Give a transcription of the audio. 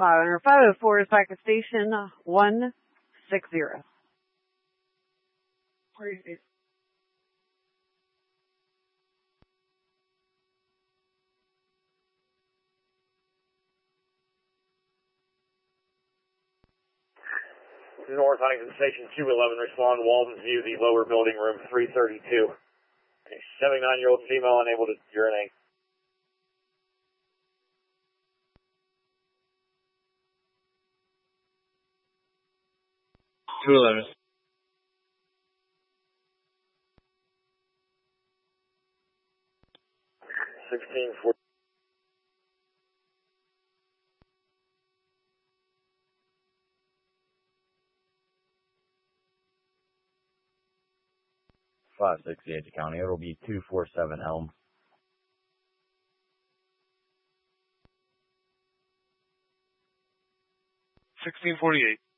504 is back to station 160. North Huntington Station 211, respond to Walden's View, the lower building, room 332. A 79-year-old female unable to urinate. Two 11. 1640. .568 County. It'll be 247 Elm. 1648.